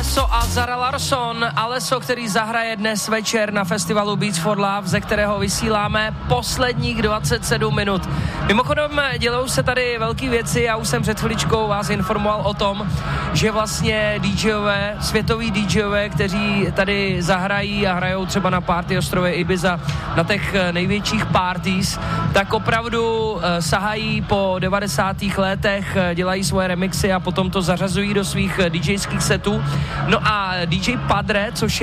Alesso a Zara Larsson. Alesso, který zahraje dnes večer na festivalu Beats for Love, ze kterého vysíláme posledních 27 minut. Mimochodem, dělou se tady velké věci, já už jsem před chviličkou vás informoval o tom, že vlastně DJové, světoví DJové, kteří tady zahrají a hrajou třeba na party ostrově Ibiza, na těch největších parties, tak opravdu sahají po 90. letech, dělají svoje remixy a potom to zařazují do svých DJských setů. No a DJ Padre, což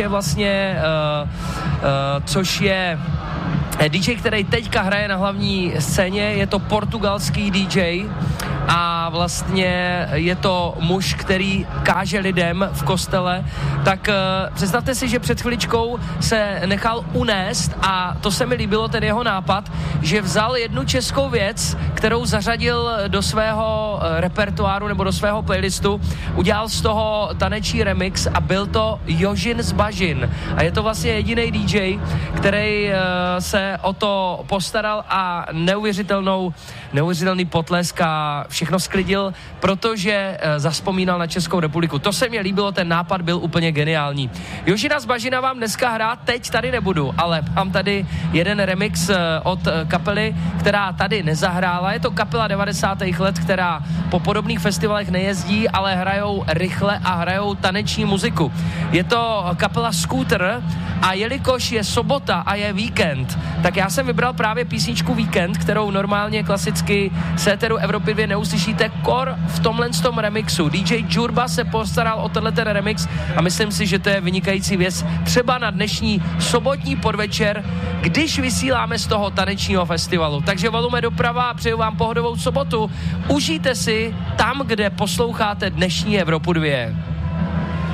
je DJ, který teďka hraje na hlavní scéně, je to portugalský DJ a vlastně je to muž, který káže lidem v kostele, tak představte si, že před chviličkou se nechal unést a to se mi líbilo, ten jeho nápad, že vzal jednu českou věc, kterou zařadil do svého repertoáru nebo do svého playlistu, udělal z toho taneční remix a byl to Jožin z Bažin. A je to vlastně jediný DJ, který se o to postaral a neuvěřitelný potlesk a všechno sklidil, protože zazpomínal na Českou republiku. To se mi líbilo, ten nápad byl úplně geniální. Jožina z Bažina vám dneska hrát, teď tady nebudu, ale mám tady jeden remix od kapely, která tady nezahrála. Je to kapela 90. let, která po podobných festivalech nejezdí, ale hrajou rychle a hrajou taneční muziku. Je to kapela Scooter a jelikož je sobota a je víkend, tak já jsem vybral právě písničku Víkend, kterou normálně klasicky z éteru Evropy 2 neuslyšíte, kor v tomhle remixu. DJ Džurba se postaral o tenhle remix a myslím si, že to je vynikající věc třeba na dnešní sobotní podvečer, když vysíláme z toho tanečního festivalu. Takže volume doprava a přeju vám pohodovou sobotu. Užijte si tam, kde posloucháte dnešní Evropu 2.